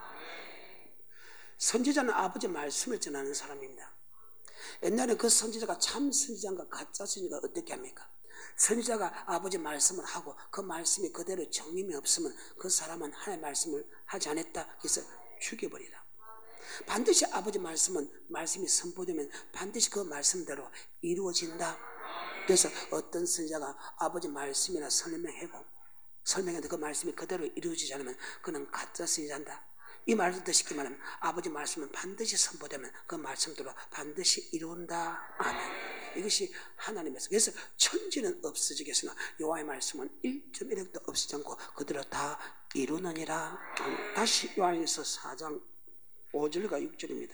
선지자는 아버지 말씀을 전하는 사람입니다. 옛날에 그 선지자가 참 선지자인가 가짜 선지자가 어떻게 합니까? 선지자가 아버지 말씀을 하고 그 말씀이 그대로 정림이 없으면 그 사람은 하나님의 말씀을 하지 않았다. 그래서 죽여버리라. 반드시 아버지 말씀은 말씀이 선포되면 반드시 그 말씀대로 이루어진다. 그래서 어떤 선지자가 아버지 말씀이나 설명하고 설명했는데 그 말씀이 그대로 이루어지지 않으면 그는 가짜 선지자인다. 이 말을 더 쉽게 말하면 아버지 말씀은 반드시 선포되면 그 말씀대로 반드시 이룬다. 아멘. 이것이 하나님에서. 그래서 천지는 없어지겠으나 여호와의 말씀은 일 점 일 획도 없어지지 않고 그대로 다 이루느니라. 아멘. 다시 요한일서 사 장 오 절과 육 절입니다.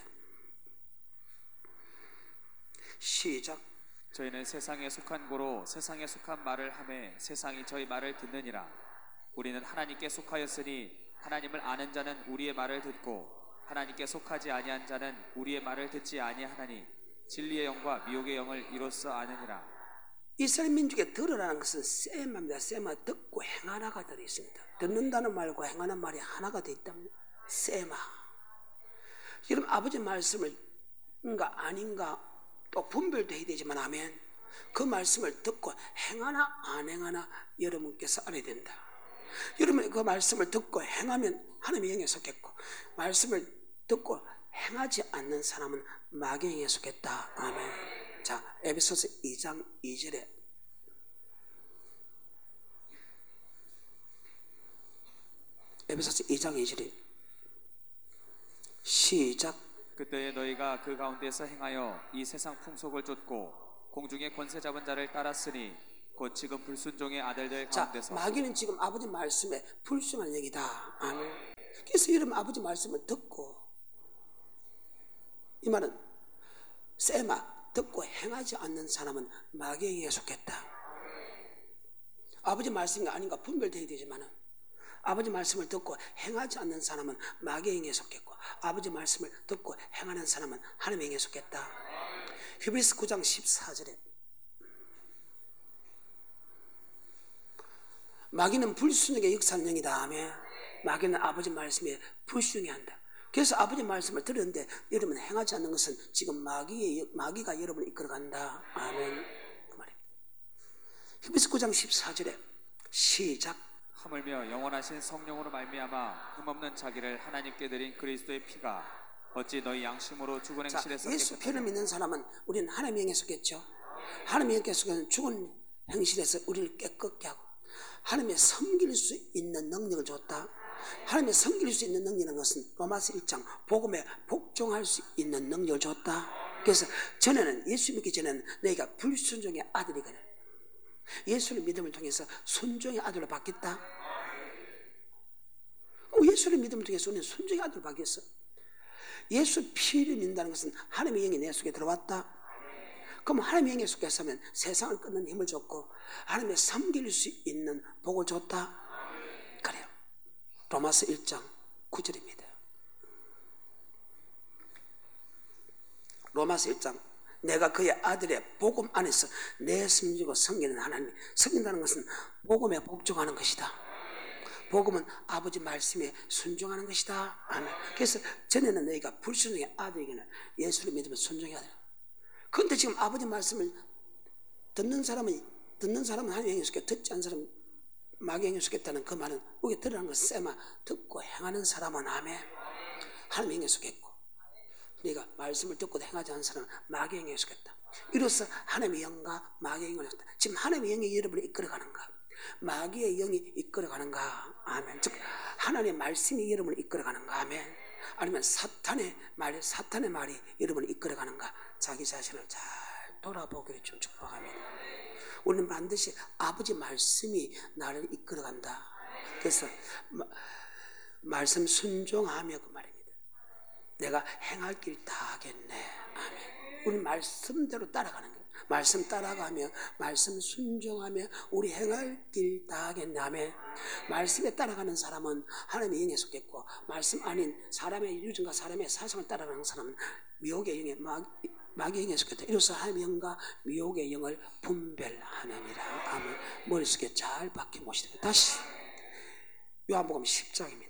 시작. 저희는 세상에 속한 고로 세상에 속한 말을 하매 세상이 저희 말을 듣느니라. 우리는 하나님께 속하였으니 하나님을 아는 자는 우리의 말을 듣고 하나님께 속하지 아니한 자는 우리의 말을 듣지 아니하나니 진리의 영과 미혹의 영을 이로써 아느니라. 이스라엘 민족의 들으라는 것은 세마입니다. 세마. 듣고 행하나가 들어있습니다. 듣는다는 말과 행하는 말이 하나가 되어 있다면 세마. 여러분 아버지 말씀을 인가 아닌가 또 분별도 해야 되지만 아멘. 그 말씀을 듣고 행하나 안 행하나 여러분께서 알아야 된다. 여러분이 그 말씀을 듣고 행하면 하나님의 영에 속했고 말씀을 듣고 행하지 않는 사람은 마귀의 영에 속했다. 아멘. 자, 에베소서 이 장 이 절에 에베소서 이 장 이 절에 시작. 그때에 너희가 그 가운데서 행하여 이 세상 풍속을 쫓고 공중의 권세 잡은 자를 따랐으니 곧 지금 불순종의 아들들 자, 가운데서 마귀는 지금 아버지 말씀에 불순한 얘기다. 아멘. 그래서 여러분 아버지 말씀을 듣고, 이 말은 세마 듣고 행하지 않는 사람은 마귀에게 속했다. 아버지 말씀이 아닌가 분별되어야 되지만은 아버지 말씀을 듣고 행하지 않는 사람은 마귀에게 속했고, 아버지 말씀을 듣고 행하는 사람은 하나님에게 속했다. 히브리서 구 장 십사 절에 마귀는 불순종의 역사하는 영이다. 아멘. 마귀는 아버지 말씀에 불순종해 한다. 그래서 아버지 말씀을 들었는데 여러분 행하지 않는 것은 지금 마귀의, 마귀가 여러분을 이끌어간다. 아멘. 그 말입니다. 히브리서 구 장 십사 절에 시작. 하물며 영원하신 성령으로 말미암아 흠없는 자기를 하나님께 드린 그리스도의 피가 어찌 너희 양심으로 죽은 자, 행실에서 예수 피를 깨끗하냐. 믿는 사람은 우리는 하나님의 영에 속했죠. 하나님의 영에 속한 죽은 행실에서 우리를 깨끗게 하고 하나님의 섬길 수 있는 능력을 줬다. 하나님의 섬길 수 있는 능력이라는 것은 로마서 일 장 복음에 복종할 수 있는 능력을 줬다. 그래서 전에는, 예수 믿기 전에는 너희가 불순종의 아들이거든. 예수를 믿음을 통해서 순종의 아들로 바뀌었다. 예수를 믿음을 통해서 우리는 순종의 아들로 바뀌었어. 예수 피를 믿는다는 것은 하나님의 영이 내 속에 들어왔다. 그럼 하나님의 영에 속했으면 세상을 끊는 힘을 줬고 하나님의 섬길 수 있는 복을 줬다. 그래요. 로마서 일 장 구 절입니다. 로마서 일 장 내가 그의 아들의 복음 안에서 내 숨지고 섬기는 하나님. 섬긴다는 것은 복음에 복종하는 것이다. 복음은 아버지 말씀에 순종하는 것이다. 아멘. 그래서 전에는 너희가 불순종의 아들에게는 예수를 믿으면 순종해야 돼요. 그런데 지금 아버지 말씀을 듣는 사람은 듣는 사람은 하나님의 영에 속해, 듣지 않는 사람은 마귀의 영에 속했다는 그 말은 여기 들어가는 것은 세마 듣고 행하는 사람은 아멘. 하나님의 영에 속했고, 네가 말씀을 듣고 행하지 않는 사람은 마귀의 영에 속했다. 이로써 하나님의 영과 마귀의 영을 속했다. 지금 하나님의 영이 여러분을 이끌어가는가, 마귀의 영이 이끌어가는가? 아멘. 즉 하나님의 말씀이 여러분을 이끌어가는가? 아멘. 아니면 사탄의 말, 사탄의 말이 여러분을 이끌어가는가? 자기 자신을 잘 돌아보기를 좀 축복합니다. 우리는 반드시 아버지 말씀이 나를 이끌어간다. 그래서 마, 말씀 순종하며 그 말입니다. 내가 행할 길 다 하겠네. 아멘. 우리 말씀대로 따라가는 거예요. 말씀 따라가며 말씀 순종하며 우리 행할 길 다 하겠네. 아멘. 말씀에 따라가는 사람은 하나님의 영에 속했고, 말씀 아닌 사람의 유전과 사람의 사상을 따라가는 사람은 미혹의 영에 마귀의 영에 속했다. 이로써 하나님의 영과 미혹의 영을 분별하느니라. 아멘. 머릿속에 잘 박혀 모시다. 다시 요한복음 십 장입니다.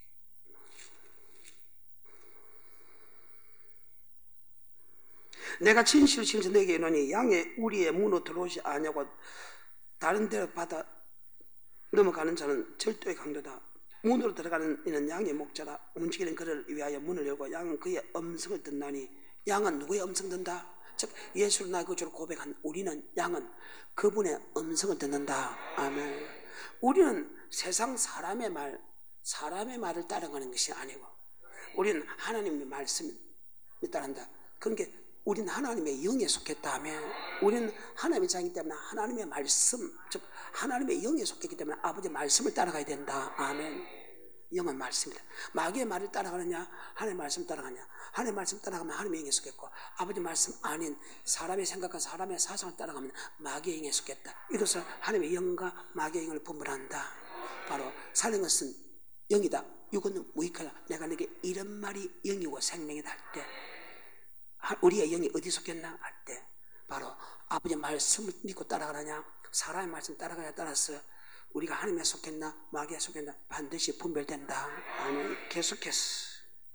내가 진실을 진실로 너에게 이르노니 양의 우리의 문으로 들어오지 아니하고 다른 데로 받아 넘어가는 자는 절도의 강도다. 문으로 들어가는 이는 양의 목자라. 움직이는 그를 위하여 문을 열고 양은 그의 음성을 듣나니. 양은 누구의 음성 듣는다? 즉 예수를 나의 구주로 고백한 우리는, 양은 그분의 음성을 듣는다. 아멘. 우리는 세상 사람의 말, 사람의 말을 따라가는 것이 아니고 우리는 하나님의 말씀을 따른다. 그러니까 우리는 하나님의 영에 속했다면, 우리는 하나님의 자이기 때문에 하나님의 말씀, 즉 하나님의 영에 속했기 때문에 아버지 말씀을 따라가야 된다. 아멘. 영은 말씀이다. 마귀의 말을 따라가느냐, 하나님의 말씀 따라가느냐. 하나님의 말씀 따라가면 하나님의 영에 속했고, 아버지 말씀 아닌 사람의 생각과 사람의 사상을 따라가면 마귀의 영에 속했다. 이로써 하나님의 영과 마귀의 영을 분별한다. 바로 살린 것은 영이다, 육은 무익하다. 내가 내게 이런 말이 영이고 생명이다 할 때, 우리의 영이 어디 속했나 할 때 바로 아버지의 말씀을 믿고 따라가느냐, 사람의 말씀 따라가느냐에 따라서 우리가 하나님에 속했나 마귀에 속했나 반드시 분별된다. 아멘. 계속해서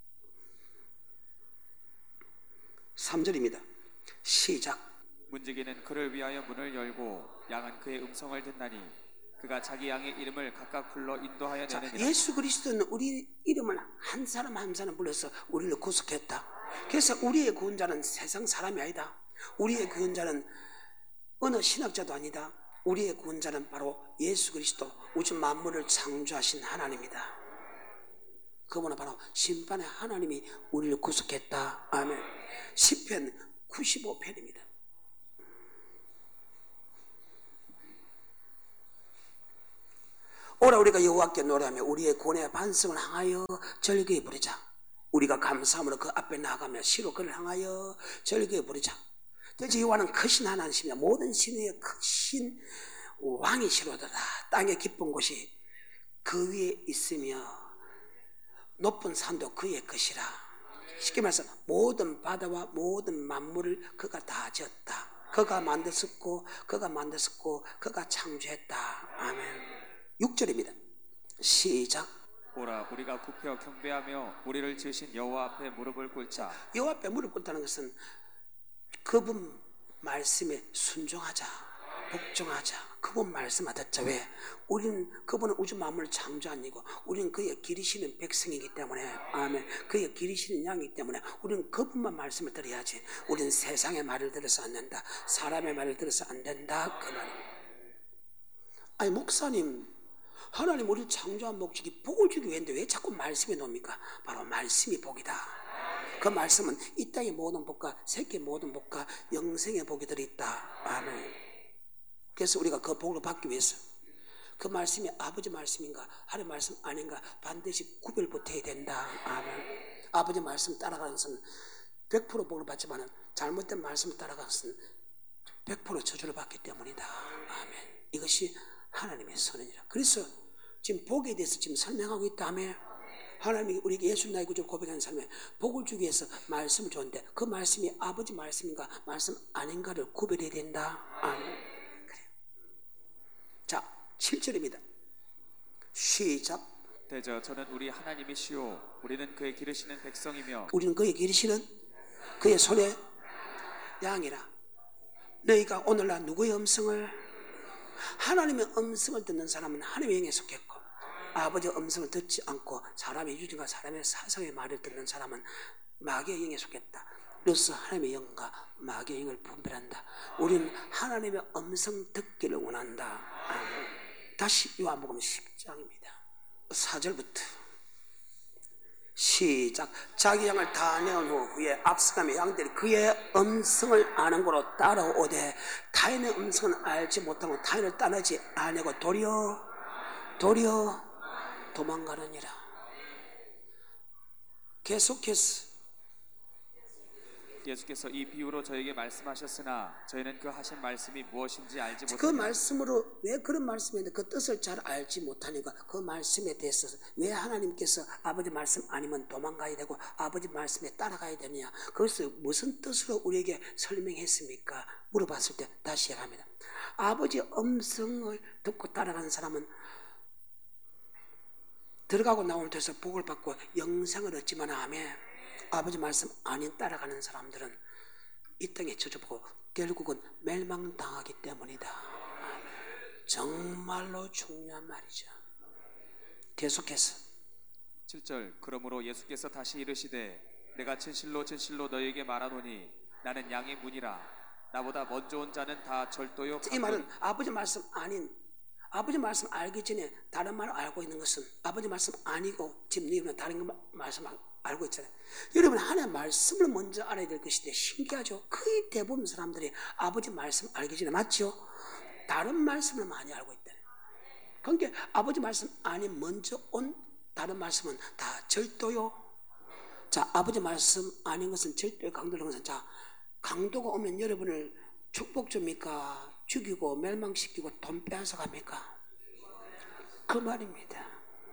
삼 절입니다. 시작. 문지기는 그를 위하여 문을 열고 양은 그의 음성을 듣나니 그가 자기 양의 이름을 각각 불러 인도하여 내느니라. 예수 그리스도는 우리 이름을 한 사람 한 사람 불러서 우리를 구속했다. 그래서 우리의 구원자는 세상 사람이 아니다. 우리의 구원자는 어느 신학자도 아니다. 우리의 구원자는 바로 예수 그리스도, 우주 만물을 창조하신 하나님이다. 그분은 바로 심판의 하나님이 우리를 구속했다. 아멘. 시편 구십오 편입니다. 오라 우리가 여호와께 노래하며 우리의 고뇌의 반성을 향하여 절기에 부르자. 우리가 감사함으로 그 앞에 나가며 시로 그를 향하여 절기에 부르자. 대체 여호와는 크신 하나님이시며 모든 신의 크신 왕이시로다. 땅의 깊은 곳이 그 위에 있으며 높은 산도 그의 것이라. 쉽게 말해서 모든 바다와 모든 만물을 그가 다 지었다. 그가 만드셨고 그가 만드셨고 그가 창조했다. 아멘. 육 절입니다. 시작. 오라 우리가 굽혀 경배하며 우리를 지으신 여호와 앞에 무릎을 꿇자. 여호와 앞에 무릎 꿇다는 것은 그분 말씀에 순종하자, 복종하자. 그분 말씀을 듣자. 왜? 우리는 그분은 우주 만물을 창조한 이고 우리는 그의 기르시는 백성이기 때문에, 아멘. 그의 기르시는 양이기 때문에 우리는 그분만 말씀을 들어야지. 우리는 세상의 말을 들어서 안 된다. 사람의 말을 들어서 안 된다. 그 말입니다. 아니 목사님, 하나님 우리를 창조한 목적이 복을 주기 위해인데 왜 자꾸 말씀에 놓습니까? 바로 말씀이 복이다. 그 말씀은 이 땅의 모든 복과 세계의 모든 복과 영생의 복이 들어있다. 아멘. 그래서 우리가 그 복을 받기 위해서 그 말씀이 아버지 말씀인가 하나님 말씀 아닌가 반드시 구별부터야 된다. 아멘. 아버지 말씀 따라가는 것은 백 퍼센트 복을 받지만 잘못된 말씀을 따라가는 것은 백 퍼센트 저주를 받기 때문이다. 아멘. 이것이 하나님의 선언이라. 그래서 지금 복에 대해서 지금 설명하고 있다며. 하나님이 우리에게 예수 나의 구주를 고백하는 삶에 복을 주기 위해서 말씀을 줬는데 그 말씀이 아버지 말씀인가 말씀 아닌가를 구별해야 된다. 아멘. 그래요. 자, 칠 절입니다. 시작. 대저 저는 우리 하나님이시오 우리는 그의 기르시는 백성이며 우리는 그의 기르시는 그의 손에 양이라. 너희가 오늘날 누구의 음성을, 하나님의 음성을 듣는 사람은 하나님의 영에 속했고 아버지의 음성을 듣지 않고 사람의 유진과 사람의 사상의 말을 듣는 사람은 마귀의 영에 속했다. 그래서 하나님의 영과 마귀의 영을 분별한다. 우리는 하나님의 음성 듣기를 원한다. 아멘. 다시 요한복음 십 장입니다. 사 절부터 시작. 자기 양을 다 내온 후에 앞서가며 양들이 그의 음성을 아는 거로 따라오되 타인의 음성은 알지 못하고 타인을 따르지 아니고 도리어 도리어 도망가느니라. 계속해서 예수께서 이 비유로 저에게 말씀하셨으나 저희는 그 하신 말씀이 무엇인지 알지 못하니 그 말씀으로 왜 그런 말씀인데 그 뜻을 잘 알지 못하니까 그 말씀에 대해서 왜 하나님께서 아버지 말씀 아니면 도망가야 되고 아버지 말씀에 따라가야 되느냐, 그것을 무슨 뜻으로 우리에게 설명했습니까? 물어봤을 때 다시 얘기합니다. 아버지 음성을 듣고 따라가는 사람은 들어가고 나오면 돼서 복을 받고 영생을 얻지만 아멘. 아버지 말씀 아닌 따라가는 사람들은 이 땅에 저주보고 결국은 멸망당하기 때문이다. 정말로 중요한 말이죠. 계속해서 칠 절. 그러므로 예수께서 다시 이르시되 내가 진실로 진실로 너희에게 말하노니 나는 양의 문이라. 나보다 먼저 온 자는 다 절도요. 이 말은 아버지 말씀 아닌, 아버지 말씀 알기 전에 다른 말을 알고 있는 것은 아버지 말씀 아니고 지금 너희는 다른 말씀 알고 있잖아요. 여러분 하나님의 말씀을 먼저 알아야 될 것인데 신기하죠. 거의 대부분 사람들이 아버지 말씀 알기 전에, 맞죠? 다른 말씀을 많이 알고 있다. 그러니까 아버지 말씀 아닌 먼저 온 다른 말씀은 다 절도요. 자, 아버지 말씀 아닌 것은 절도요. 강도라는 것은, 자, 강도가 오면 여러분을 축복 줍니까? 죽이고 멸망시키고 돈 빼앗아 갑니까? 그 말입니다.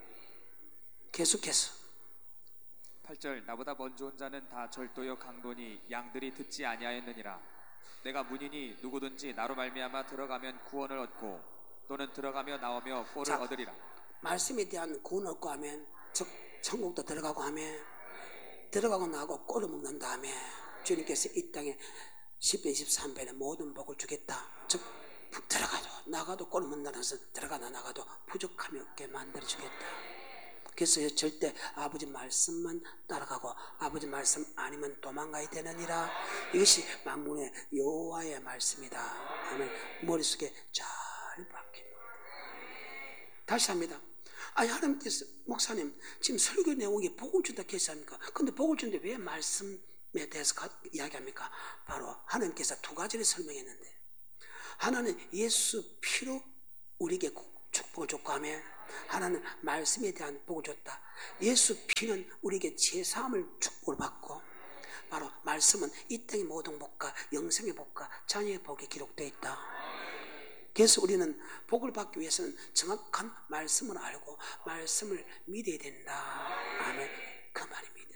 계속해서 팔 절. 나보다 먼저 온 자는 다 절도요 강도니 양들이 듣지 아니하였느니라. 내가 문이니 누구든지 나로 말미암아 들어가면 구원을 얻고 또는 들어가며 나오며 꼴을 자, 얻으리라. 말씀에 대한 구원 얻고 하면 즉 천국도 들어가고 하면 들어가고 나고 꼴을 먹는 다음에 주님께서 이 땅에 십 배 이십삼 배의 모든 복을 주겠다. 즉 들어가도 나가도 꼴을 먹는다는 것은 들어가나 나가도 부족함이 없게 만들어 주겠다. 그래서 절대 아버지 말씀만 따라가고 아버지 말씀 아니면 도망가야 되느니라. 이것이 만군의 여호와의 말씀이다. 아멘. 머릿속에 잘 박힙니다. 다시 합니다. 아니 하나님께서 목사님 지금 설교 내용이 복을 준다 했습니까? 근데 복을 주는데 왜 말씀에 대해서 이야기합니까? 바로 하나님께서 두 가지를 설명했는데, 하나는 예수 피로 우리에게 축복을 줬고 하며 하나는 말씀에 대한 복을 줬다. 예수 피는 우리에게 제사함을 축복을 받고, 바로 말씀은 이 땅의 모든 복과 영생의 복과 자녀의 복이 기록되어 있다. 그래서 우리는 복을 받기 위해서는 정확한 말씀을 알고 말씀을 믿어야 된다. 아멘. 그 말입니다.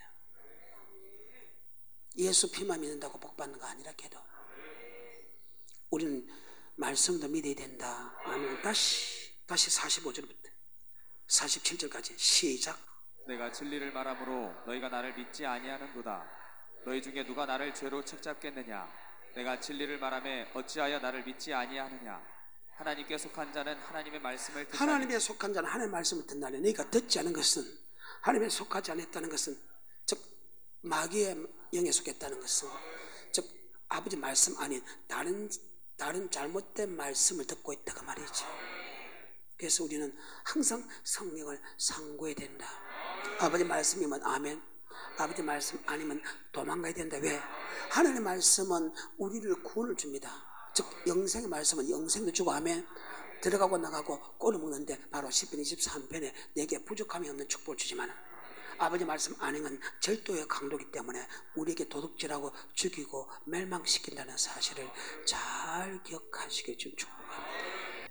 예수 피만 믿는다고 복 받는 거 아니라 해도 우리는 말씀도 믿어야 된다. 아멘. 다시 다시 사십오 절부터 사십칠 절까지 시작. 내가 진리를 말하므로 너희가 나를 믿지 아니하는도다. 너희 중에 누가 나를 죄로 책잡겠느냐? 내가 진리를 말하매 어찌하여 나를 믿지 아니하느냐? 하나님께 속한 자는 하나님의 말씀을 듣나니. 하나님의 속한 자는 하나님의 말씀을 듣나니. 너희가 듣지 않은 것은, 하나님의 속하지 않았다는 것은, 즉 마귀의 영에 속했다는 것은, 즉 아버지 말씀 아닌 다른 다른 잘못된 말씀을 듣고 있다 그 말이죠. 그래서 우리는 항상 성령을 상고해야 된다. 아버지 말씀이면 아멘, 아버지 말씀 아니면 도망가야 된다. 왜? 하나님의 말씀은 우리를 구원을 줍니다. 즉 영생의 말씀은 영생도 주고, 아멘. 들어가고 나가고 꼴을 먹는데 바로 시편 이십삼 편에 내게 부족함이 없는 축복을 주지만, 아버지 말씀 아니면 절도의 강도이기 때문에 우리에게 도둑질하고 죽이고 멸망시킨다는 사실을 잘 기억하시길 좀 축복합니다.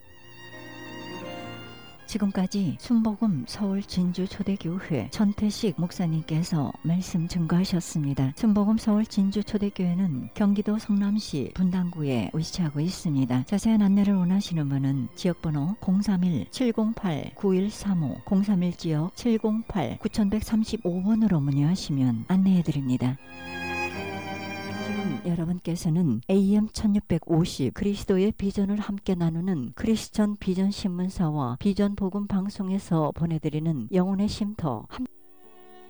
지금까지 순복음 서울 진주 초대교회 전태식 목사님께서 말씀 증거하셨습니다. 순복음 서울 진주 초대교회는 경기도 성남시 분당구에 위치하고 있습니다. 자세한 안내를 원하시는 분은 지역번호 공삼일 칠공팔 구일삼오 공삼일 지역 칠공팔 구일삼오 번으로 문의하시면 안내해드립니다. 여러분께서는 에이엠 천육백오십 그리스도의 비전을 함께 나누는 크리스천 비전 신문사와 비전 복음 방송에서 보내드리는 영혼의 쉼터 함